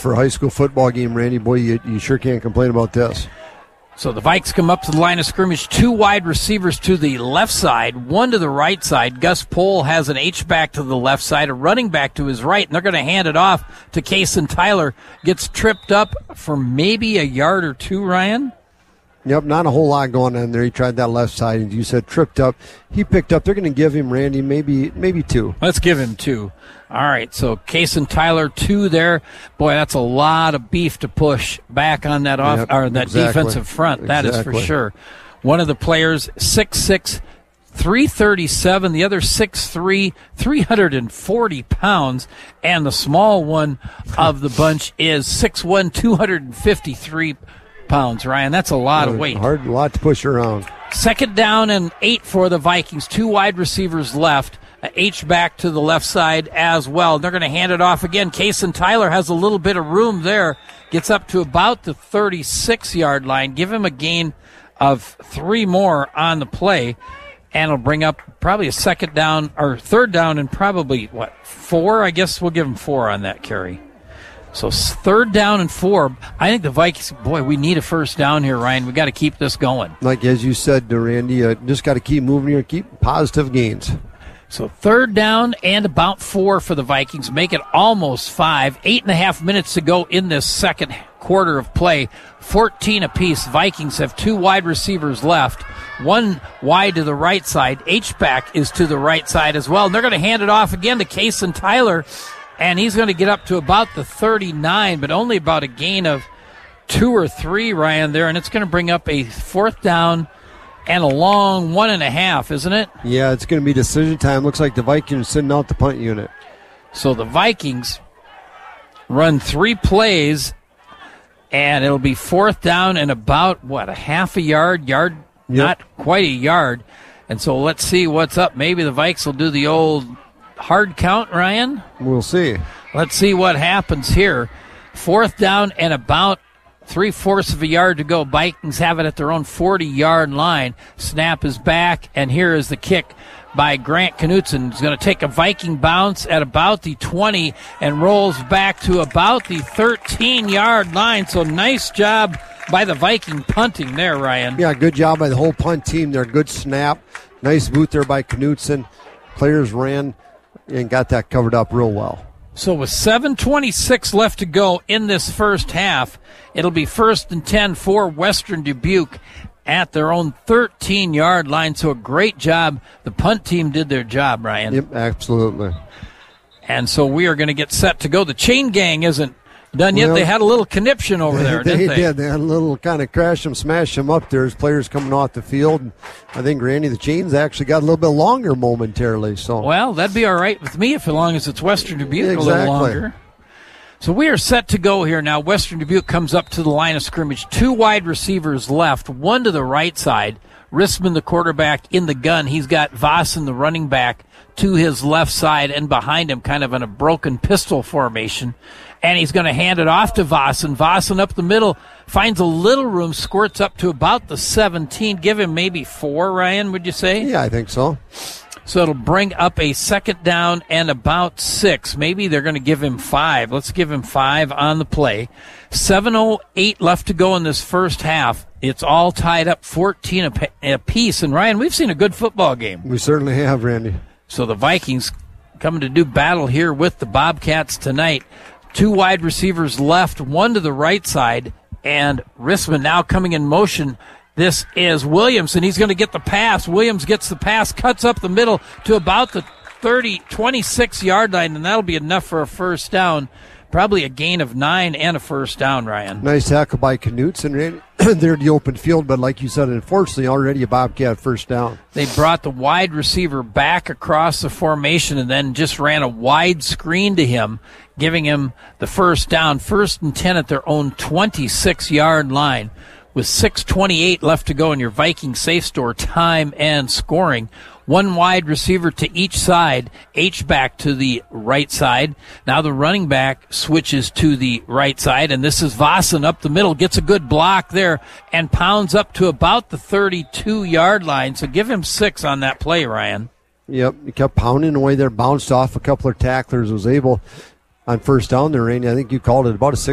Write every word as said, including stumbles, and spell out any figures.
for a high school football game, Randy. Boy, you, you sure can't complain about this. So the Vikes come up to the line of scrimmage, two wide receivers to the left side, one to the right side. Gus Pohl has an H-back to the left side, a running back to his right, and they're going to hand it off to Kason Tyler. Gets tripped up for maybe a yard or two, Ryan? Yep, not a whole lot going on there. He tried that left side, and you said tripped up. He picked up. They're going to give him, Randy, maybe maybe two. Let's give him two. All right, so Kason Tyler, two there. Boy, that's a lot of beef to push back on that off yep, or that exactly. defensive front. That exactly. is for sure. One of the players, six six, three thirty-seven. The other six three, three hundred forty pounds. And the small one of the bunch is six one, two hundred fifty-three pounds, Ryan. That's a lot of weight. Hard, a lot to push around. Second down and eight for the Vikings. Two wide receivers left. H back to the left side as well. They're going to hand it off again. Kason Tyler has a little bit of room there. Gets up to about the thirty-six-yard line. Give him a gain of three more on the play, and it'll bring up probably a second down or third down and probably, what, four? I guess we'll give him four on that carry. So third down and four. I think the Vikings, boy, we need a first down here, Ryan. We got to keep this going. Like as you said, Randy, uh, just got to keep moving here, keep positive gains. So third down and about four for the Vikings. Make it almost five. Eight and a half minutes to go in this second quarter of play. fourteen apiece. Vikings have two wide receivers left. One wide to the right side. H-back is to the right side as well. And they're going to hand it off again to Kason Tyler. And he's going to get up to about the thirty-nine, but only about a gain of two or three, Ryan, there. And it's going to bring up a fourth down and a long one and a half, isn't it? Yeah, it's going to be decision time. Looks like the Vikings sitting out the punt unit. So the Vikings run three plays, and it'll be fourth down and about, what, a half a yard, yard, yep. Not quite a yard. And so let's see what's up. Maybe the Vikes will do the old hard count, Ryan? We'll see. Let's see what happens here. Fourth down and about three-fourths of a yard to go. Vikings have it at their own forty-yard line. Snap is back, and here is the kick by Grant Knutson. He's going to take a Viking bounce at about the twenty and rolls back to about the thirteen-yard line. So nice job by the Viking punting there, Ryan. Yeah, good job by the whole punt team there. Good snap. Nice boot there by Knutson. Players ran and got that covered up real well. So with seven twenty-six left to go in this first half, it'll be first and ten for Western Dubuque at their own thirteen-yard line. So a great job. The punt team did their job, Ryan. Yep, absolutely. And so we are going to get set to go. The chain gang isn't done yet. Well, they had a little conniption over there, they didn't they? did. They had a little kind of crash them, smash them up there as players coming off the field. And I think, Randy, the chains actually got a little bit longer momentarily. So Well, that'd be all right with me if as long as it's Western Dubuque exactly. a little longer. So we are set to go here now. Western Dubuque comes up to the line of scrimmage. Two wide receivers left, one to the right side. Rissman, the quarterback, in the gun. He's got Vossen, the running back, to his left side, and behind him kind of in a broken pistol formation. And he's going to hand it off to Vossen. Vossen up the middle, finds a little room, squirts up to about the seventeen. Give him maybe four, Ryan, would you say? Yeah, I think so. So it'll bring up a second down and about six. Maybe they're going to give him five. Let's give him five on the play. seven oh eight left to go in this first half. It's all tied up fourteen apiece. And, Ryan, we've seen a good football game. We certainly have, Randy. So the Vikings coming to do battle here with the Bobcats tonight. Two wide receivers left, one to the right side, and Rissman now coming in motion. This is Williams, and he's going to get the pass. Williams gets the pass, cuts up the middle to about the thirty, twenty-six-yard line, and that'll be enough for a first down. Probably a gain of nine and a first down, Ryan. Nice tackle by Knutson. They're in the open field, but like you said, unfortunately, already a Bobcat first down. They brought the wide receiver back across the formation and then just ran a wide screen to him, giving him the first down. First and ten at their own twenty-six-yard line. With six twenty-eight left to go in your Viking Safe Store time and scoring. One wide receiver to each side, H-back to the right side. Now the running back switches to the right side, and this is Vossen up the middle, gets a good block there, and pounds up to about the thirty-two-yard line. So give him six on that play, Ryan. Yep, he kept pounding away there, bounced off a couple of tacklers, was able on first down there, Randy. I think you called it about a six.